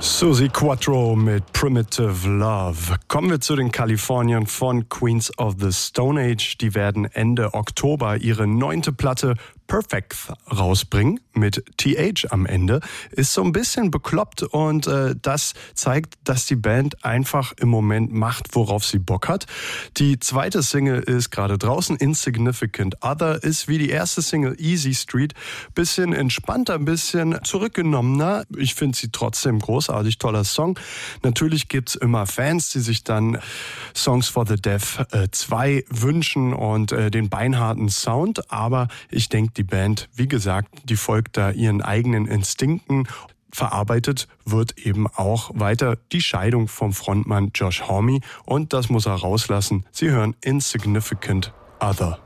Suzi Quatro mit Primitive Love. Kommen wir zu den Kaliforniern von Queens of the Stone Age. Die werden Ende Oktober ihre 9. Platte Perfect rausbringen mit TH am Ende. Ist so ein bisschen bekloppt und das zeigt, dass die Band einfach im Moment macht, worauf sie Bock hat. Die zweite Single ist gerade draußen, Insignificant Other, ist wie die erste Single Easy Street. Bisschen entspannter, ein bisschen zurückgenommener. Ich finde sie trotzdem großartig, toller Song. Natürlich gibt's immer Fans, die sich dann Songs for the Deaf 2 wünschen und den beinharten Sound, aber ich denke, die Band, wie gesagt, die folgt da ihren eigenen Instinkten. Verarbeitet wird eben auch weiter die Scheidung vom Frontmann Josh Homme und das muss er rauslassen. Sie hören Insignificant Other.